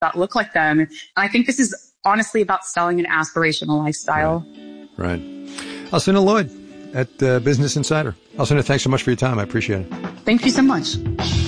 that look like them. And I think this is honestly about selling an aspirational lifestyle. Right. Alcina Lloyd at Business Insider. Alcina, thanks so much for your time. I appreciate it. Thank you so much.